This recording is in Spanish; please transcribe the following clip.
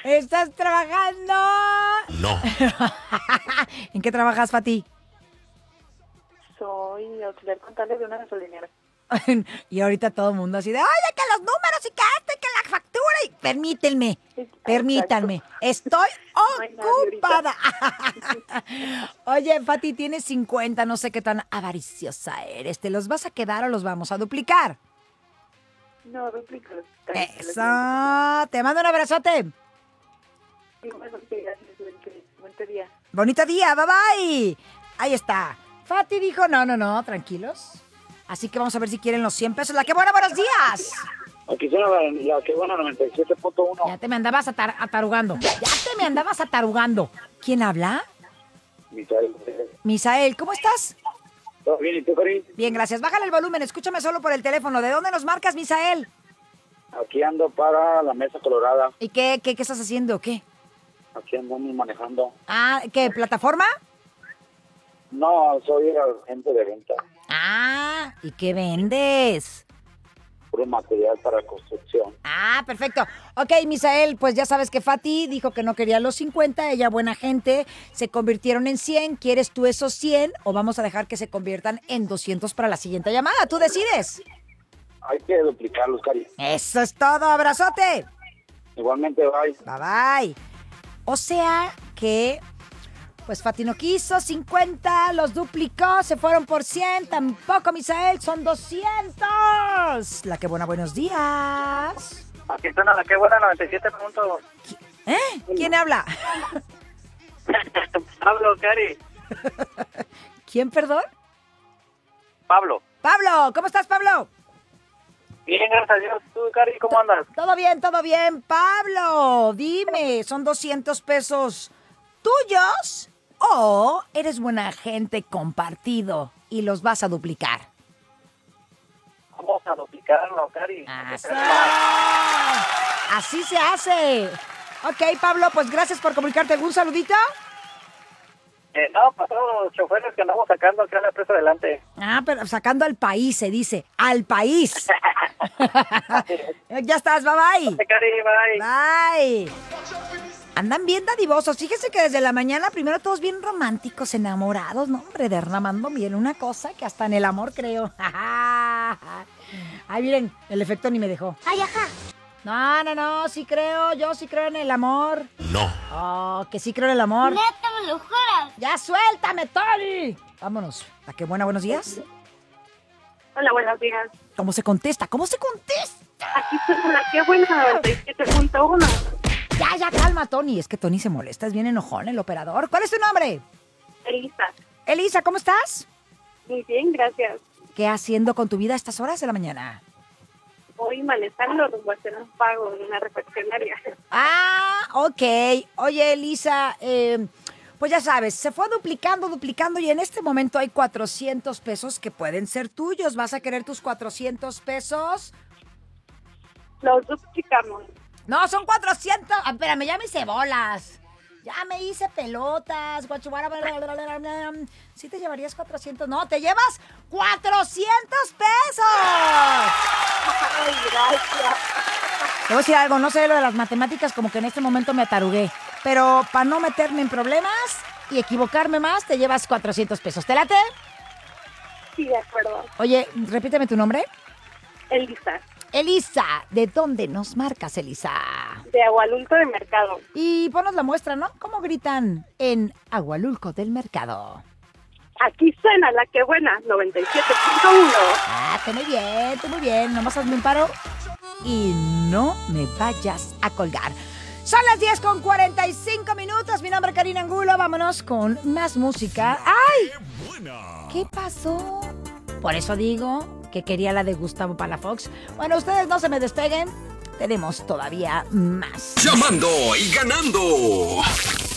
¿Estás trabajando? No. ¿En qué trabajas, Fati? Soy auxiliar contable de una gasolinera. Y ahorita todo el mundo así de, oye, que los números y que esto y que la factura. Y permítanme, estoy No hay nadie ocupada. Oye, Fati, tienes 50, no sé qué tan avariciosa eres. ¿Te los vas a quedar o los vamos a duplicar? No, duplico. Eso, te mando un abrazote. Buen día. Bonito día, bye bye. Ahí está. Fati dijo, no, tranquilos. Así que vamos a ver si quieren los 100 pesos. La que buena, buenos días. Aquí suena la que buena 97.1. Ya te me andabas atarugando. ¿Quién habla? Misael. Misael, ¿cómo estás? ¿Todo bien? ¿Y tú, Cari? Bien, gracias. Bájale el volumen, escúchame solo por el teléfono. ¿De dónde nos marcas, Misael? Aquí ando para la Mesa Colorada. ¿Y qué estás haciendo? ¿Qué? Aquí andamos manejando. Ah, ¿qué? ¿Plataforma? No, soy el agente de venta. Ah, ¿y qué vendes? Puro material para construcción. Ah, perfecto. Ok, Misael, pues ya sabes que Fati dijo que no quería los 50, ella buena gente, se convirtieron en 100. ¿Quieres tú esos 100 o vamos a dejar que se conviertan en 200 para la siguiente llamada? Tú decides. Hay que duplicarlos, Cari. Eso es todo, abrazote. Igualmente, bye. Bye, bye. O sea que, pues Fati no quiso, 50, los duplicó, se fueron por 100, tampoco, Misael, son 200. La que buena, buenos días. Aquí suena la que buena 97. ¿Quién habla? Pablo, Cari. ¿Quién, perdón? Pablo. Pablo, ¿cómo estás, Pablo? Bien, gracias a Dios. ¿Tú, Cari, cómo andas? Todo bien. Pablo, dime, ¿son 200 pesos tuyos o eres buena gente compartido y los vas a duplicar? Vamos a duplicarlo, Cari. Así se hace. Ok, Pablo, pues gracias por comunicarte. ¿Algún saludito? No, para todos los choferes que andamos sacando acá en la empresa adelante. Ah, pero sacando al país, se dice. ¡Al país! Ya estás, bye. Cari, bye. Bye. Andan bien dadivosos. Fíjese que desde la mañana primero todos bien románticos, enamorados, ¿no? Hombre, derramando miel. Una cosa que hasta en el amor creo. Ay, miren, el efecto ni me dejó. Ay, ajá. No, sí creo. Yo sí creo en el amor. No. Oh, que sí creo en el amor. Neta, me lo juras. ¡Ya suéltame, Tony! Vámonos. ¿A qué buena, buenos días? Hola, buenos días. ¿Cómo se contesta? Aquí suena la que buena 97.1. Ya, calma, Tony. Es que Tony se molesta. Es bien enojón el operador. ¿Cuál es tu nombre? Elisa. Elisa, ¿cómo estás? Muy bien, gracias. ¿Qué haciendo con tu vida a estas horas de la mañana? Voy manejando rumbo a hacer un pago en una refaccionaria. Ah, ok. Oye, Elisa, pues ya sabes, se fue duplicando y en este momento hay 400 pesos que pueden ser tuyos. ¿Vas a querer tus 400 pesos? Los duplicamos. No, son 400. Ah, espérame, ya me hice bolas. Ya me hice pelotas. ¿Sí te llevarías 400? No, te llevas 400 pesos. Ay, gracias. Te voy a decir algo, no sé lo de las matemáticas, como que en este momento me atarugué. Pero para no meterme en problemas y equivocarme más, te llevas 400 pesos. ¿Te late? Sí, de acuerdo. Oye, repíteme tu nombre. Elisa, Elisa, ¿de dónde nos marcas, Elisa? de Agualulco de Mercado. Y ponos la muestra, ¿no? ¿Cómo gritan en Agualulco del Mercado? Aquí suena la que buena 97.1. Ah, tú muy bien. Nomás hazme un paro y no me vayas a colgar. Son las 10:45. Mi nombre es Karina Angulo. Vámonos con más música. ¡Ay! ¿Qué pasó? Por eso digo que quería la de Gustavo Palafox. Bueno, ustedes no se me despeguen. Tenemos todavía más. Llamando y ganando.